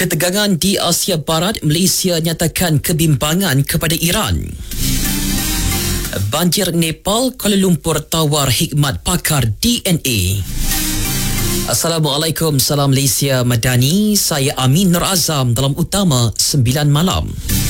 Ketegangan di Asia Barat, Malaysia nyatakan kebimbangan kepada Iran. Banjir Nepal, Kuala Lumpur tawar hikmat pakar DNA. Assalamualaikum, salam Malaysia Madani. Saya Amin Nur Azam dalam Utama 9 Malam.